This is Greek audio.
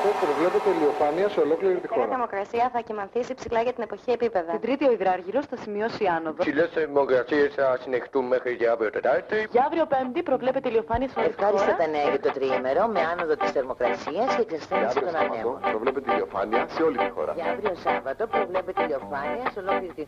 Σάββατο προβλέπεται ηλιοφάνεια σε ολόκληρη τη Η χώρα. θερμοκρασία θα ακυμανθήσει ψηλά για την εποχή επίπεδα. Την Τρίτη ο υδράργυρος θα σημειώσει άνοδο. Ψηλές θερμοκρασίες θα συνεχιστούν μέχρι και αύριο Τετάρτη. Για αύριο Πέμπτη προβλέπεται ηλιοφάνεια σε όλη τη Ευχάριστα χώρα. τα νέα για το τριήμερο με άνοδο της θερμοκρασίας και εξασθένηση των ανέμων. Προβλέπεται ηλιοφάνεια σε όλη τη χώρα. Για αύριο Σάββατο προβλέπεται ηλιοφάνεια σε ολόκληρη τη